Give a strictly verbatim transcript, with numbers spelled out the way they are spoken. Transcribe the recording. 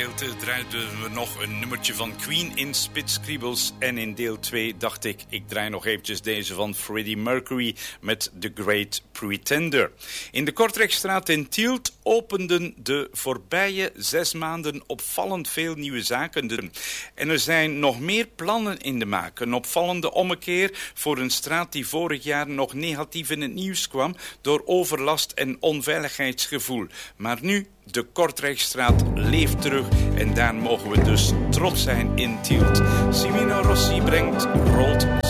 gedeelte draaiden we nog een nummertje van Queen in Spitskriebels. En in deel twee dacht ik, ik draai nog eventjes deze van Freddie Mercury met The Great Pretender. In de Kortrechtstraat in Tielt openden de voorbije zes maanden opvallend veel nieuwe zaken. En er zijn nog meer plannen in de maak. Een opvallende ommekeer voor een straat die vorig jaar nog negatief in het nieuws kwam door overlast en onveiligheidsgevoel. Maar nu, de Kortrechtstraat leeft terug en daar mogen we dus trots zijn in Tielt. Simino Rossi brengt Rolt